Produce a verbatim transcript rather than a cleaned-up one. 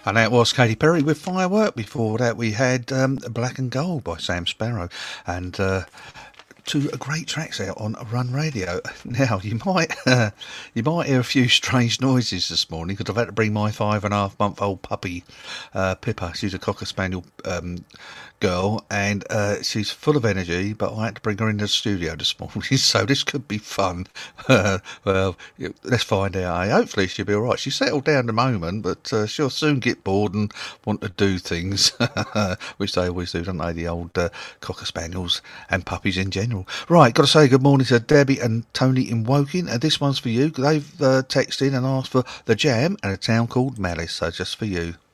And that was Katy Perry with Firework. Before that, we had um, Black and Gold by Sam Sparrow. And uh, two great tracks out on Run Radio. Now, you might uh, you might hear a few strange noises this morning because I've had to bring my five and a half month old puppy, uh, Pippa. She's a Cocker Spaniel um, girl, and uh, she's full of energy, but I had to bring her into the studio this morning, so this could be fun. Uh, well, let's find out. Hopefully she'll be all right. She's settled down at the moment, but uh, she'll soon get bored and want to do things, which they always do, don't they, the old uh, Cocker Spaniels and puppies in general. Right, got to say good morning to Debbie and Tony in Woking, and this one's for you. They've uh, texted in and asked for The Jam and a town called Malice, so just for you.